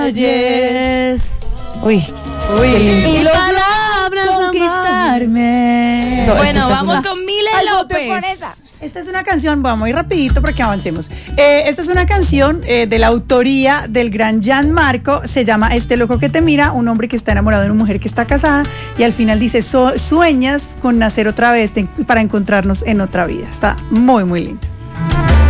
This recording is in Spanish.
Yes. Uy. Y palabras conquistarme. Bueno, vamos con Mile López. Esta es una canción, vamos muy rapidito porque avancemos. Esta es una canción de la autoría del gran Gianmarco. Se llama Este loco que te mira, un hombre que está enamorado de una mujer que está casada y al final dice, sueñas con nacer otra vez para encontrarnos en otra vida. Está muy, muy lindo.